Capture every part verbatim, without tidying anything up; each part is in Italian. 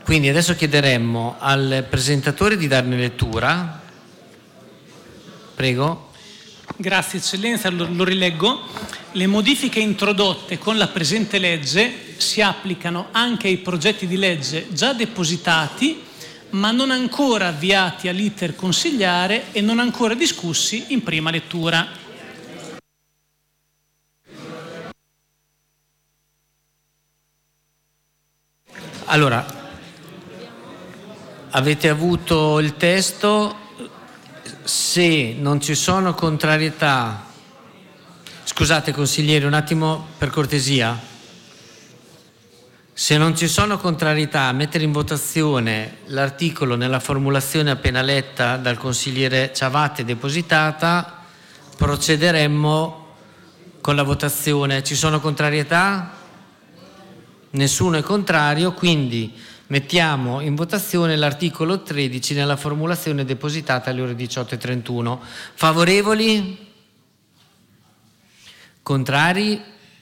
Quindi adesso chiederemmo al presentatore di darne lettura. Prego. Grazie Eccellenza, lo, lo rileggo. Le modifiche introdotte con la presente legge si applicano anche ai progetti di legge già depositati ma non ancora avviati all'iter consigliare e non ancora discussi in prima lettura. Allora, avete avuto il testo, se non ci sono contrarietà, scusate consigliere un attimo per cortesia, se non ci sono contrarietà a mettere in votazione l'articolo nella formulazione appena letta dal consigliere Ciavatta e depositata, procederemmo con la votazione. Ci sono contrarietà? Nessuno è contrario, quindi mettiamo in votazione l'articolo tredici nella formulazione depositata alle ore diciotto e trentuno. Favorevoli? Contrari?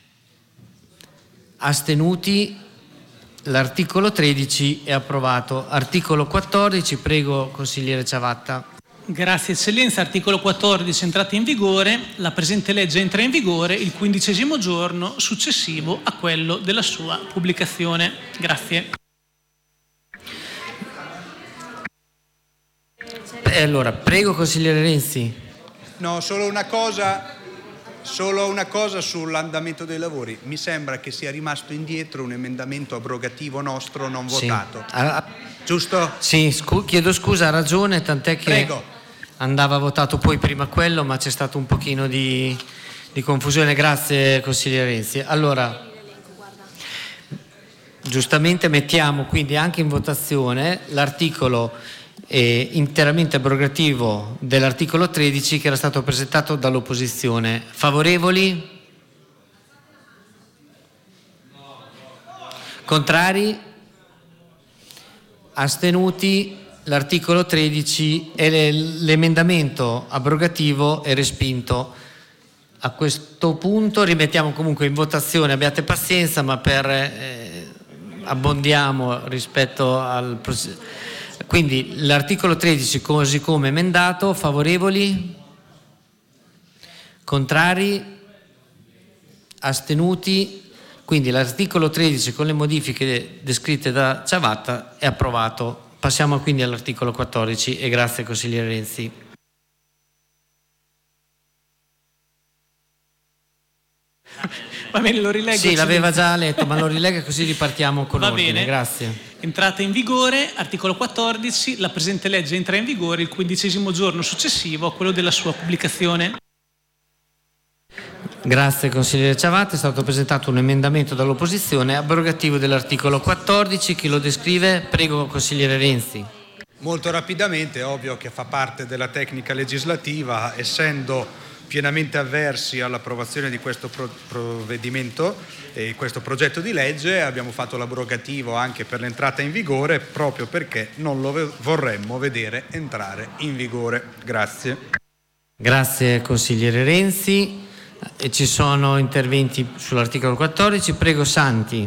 Astenuti? L'articolo tredici è approvato. Articolo quattordici, prego consigliere Ciavatta. Grazie Eccellenza. Articolo quattordici, entrata in vigore. La presente legge entra in vigore il quindicesimo giorno successivo a quello della sua pubblicazione. Grazie. E allora, prego consigliere Renzi. No, solo una cosa, solo una cosa sull'andamento dei lavori. Mi sembra che sia rimasto indietro un emendamento abrogativo nostro non Sì. votato. Ah, Giusto? sì, scu- chiedo scusa, ha ragione, tant'è che Prego. andava votato poi prima quello, ma c'è stato un pochino di, di confusione. Grazie consigliere Renzi. Allora, giustamente mettiamo quindi anche in votazione l'articolo eh, interamente abrogativo dell'articolo tredici che era stato presentato dall'opposizione. Favorevoli? Contrari? Astenuti? L'articolo tredici e l'emendamento abrogativo è respinto. A questo punto rimettiamo comunque in votazione, abbiate pazienza, ma per eh, abbondiamo rispetto al quindi l'articolo tredici così come emendato. Favorevoli? Contrari? Astenuti? Quindi l'articolo tredici con le modifiche descritte da Ciavatta è approvato. Passiamo quindi all'articolo quattordici e grazie consigliere Renzi. Va bene, lo rileggo. Sì, l'aveva già letto, ma lo rilegga così ripartiamo con Va ordine. bene. Grazie. Entrata in vigore, articolo quattordici, la presente legge entra in vigore il quindicesimo giorno successivo a quello della sua pubblicazione. Grazie consigliere Ciavatta, è stato presentato un emendamento dall'opposizione abrogativo dell'articolo quattordici, chi lo descrive? Prego consigliere Renzi. Molto rapidamente, è ovvio che fa parte della tecnica legislativa, essendo pienamente avversi all'approvazione di questo provvedimento e questo progetto di legge, abbiamo fatto l'abrogativo anche per l'entrata in vigore proprio perché non lo vorremmo vedere entrare in vigore. Grazie. Grazie consigliere Renzi. E ci sono interventi sull'articolo quattordici, prego Santi.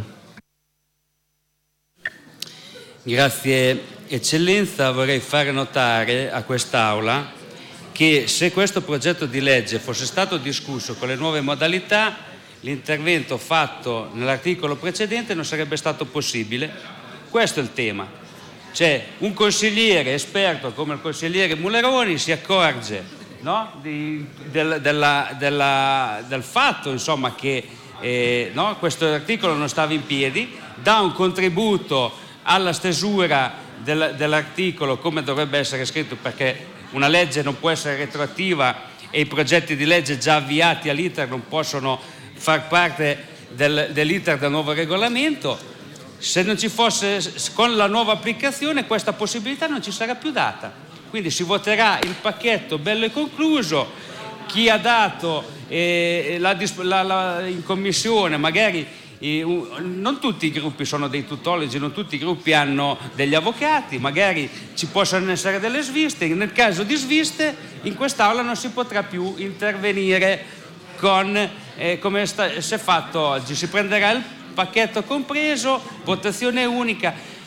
Grazie Eccellenza, vorrei fare notare a quest'Aula che se questo progetto di legge fosse stato discusso con le nuove modalità, l'intervento fatto nell'articolo precedente non sarebbe stato possibile. Questo è il tema. Cioè un consigliere esperto come il consigliere Muleroni si accorge No? Di, del, della, della, del fatto insomma che eh, no? questo articolo non stava in piedi, dà un contributo alla stesura del, dell'articolo come dovrebbe essere scritto, perché una legge non può essere retroattiva e i progetti di legge già avviati all'iter non possono far parte del, dell'iter del nuovo regolamento. Se non ci fosse, con la nuova applicazione questa possibilità non ci sarà più data. Quindi si voterà il pacchetto bello e concluso. Chi ha dato eh, la, la, la, in commissione, magari eh, un, non tutti i gruppi sono dei tutologi, non tutti i gruppi hanno degli avvocati, magari ci possono essere delle sviste. Nel caso di sviste in quest'Aula non si potrà più intervenire con, eh, come sta, si è fatto oggi. Si prenderà il pacchetto compreso, votazione unica.